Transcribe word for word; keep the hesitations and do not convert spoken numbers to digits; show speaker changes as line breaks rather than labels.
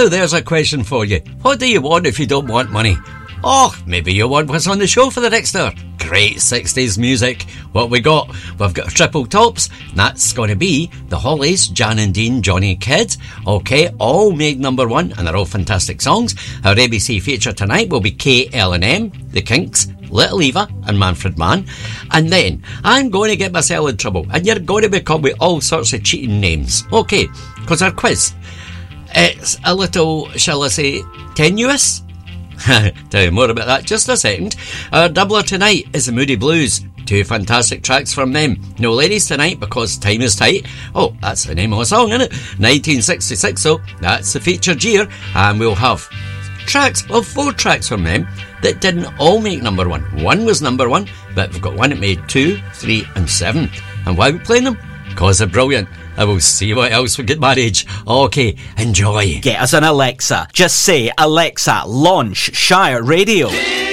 Now there's a question for you. What do you want if you don't want money? Oh, maybe you want what's on the show for the next hour. Great sixties music. What we got? We've got triple tops. That's going to be the Hollies, Jan and Dean, Johnny Kidd. Okay, all made number one, and they're all fantastic songs. Our A B C feature tonight will be K L and M, The Kinks, Little Eva and Manfred Mann. And then I'm going to get myself in trouble, and you're going to be caught with all sorts of cheating names. Okay, because our quiz, it's a little, shall I say, tenuous. Tell you more about that just a second. Our doubler tonight is the Moody Blues. Two fantastic tracks from them. No ladies tonight because time is tight. Oh, that's the name of a song, isn't it? nineteen sixty-six, so that's the featured year. And we'll have tracks, well, four tracks from them that didn't all make number one. One was number one, but we've got one that made two, three and seven. And why are we playing them? Because they're brilliant. I will see what else we get marriage. Okay, enjoy.
Get us an Alexa. Just say, Alexa, launch Shire Radio.